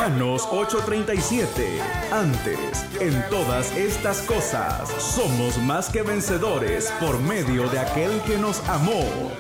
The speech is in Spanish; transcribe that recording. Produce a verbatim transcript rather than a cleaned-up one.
Romanos ocho treinta y siete. Antes, en todas estas cosas, somos más que vencedores por medio de aquel que nos amó.